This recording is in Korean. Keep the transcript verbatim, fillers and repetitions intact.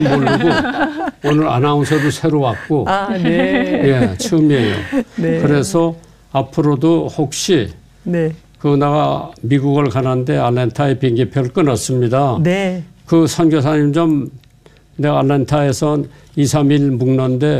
모르고 오늘 아나운서도 새로 왔고 아, 네. 예, 처음이에요. 네. 그래서 앞으로도 혹시 네. 그 나가 미국을 가는데 아틀랜타에 비행기표를 끊었습니다. 네. 그 선교사님 좀 내가 아틀랜타에서 이, 삼 일 묵는데